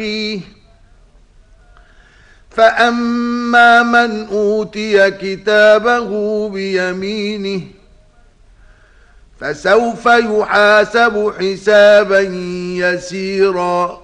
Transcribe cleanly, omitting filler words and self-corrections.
فأما من أوتي كتابه بيمينه فسوف يحاسب حسابا يسيرا